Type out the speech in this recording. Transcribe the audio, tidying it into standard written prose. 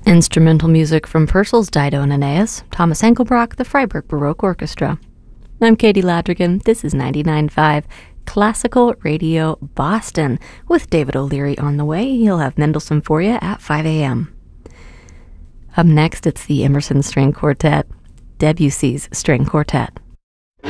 Instrumental music from Purcell's Dido and Aeneas, Thomas Engelbrock, the Freiburg Baroque Orchestra. I'm Katie Ladrigan. This is 99.5 Classical Radio Boston. With David O'Leary on the way, he'll have Mendelssohn for you at 5 a.m. Up next, it's the Emerson String Quartet, Debussy's String Quartet.